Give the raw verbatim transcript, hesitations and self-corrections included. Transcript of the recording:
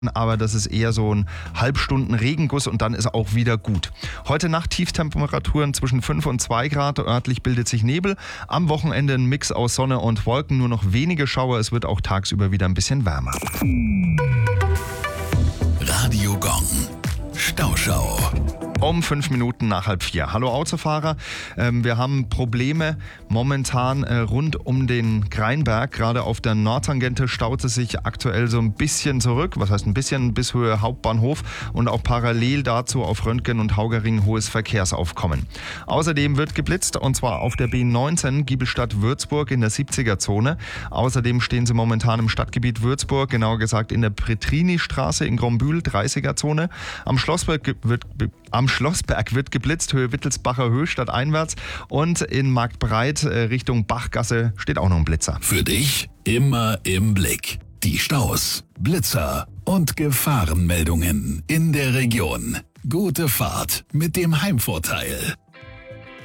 aber das ist eher so ein Halbstunden Regenguss und dann ist auch wieder gut. Heute Nacht Tiefstemperaturen zwischen fünf und zwei Grad, örtlich bildet sich Nebel. Am Wochenende ein Mix aus Sonne und Wolken, nur noch wenige Schauer, es wird auch tagsüber wieder ein bisschen wärmer. Radio Gong. Stauschau. Um fünf Minuten nach halb vier. Hallo Autofahrer, ähm, wir haben Probleme momentan äh, rund um den Kreinberg. Gerade auf der Nordtangente staut es sich aktuell so ein bisschen zurück. Was heißt ein bisschen? Bis Höhe Hauptbahnhof und auch parallel dazu auf Röntgen und Haugering hohes Verkehrsaufkommen. Außerdem wird geblitzt und zwar auf der B neunzehn Giebelstadt-Würzburg in der siebziger-Zone. Außerdem stehen sie momentan im Stadtgebiet Würzburg, genauer gesagt in der Pretrini-Straße in Grombühl, dreißiger-Zone. Am Schlossberg wird Am Schlossberg wird geblitzt, Höhe Wittelsbacher Höhe stadteinwärts und in Marktbreit äh, Richtung Bachgasse steht auch noch ein Blitzer. Für dich immer im Blick. Die Staus, Blitzer und Gefahrenmeldungen in der Region. Gute Fahrt mit dem Heimvorteil.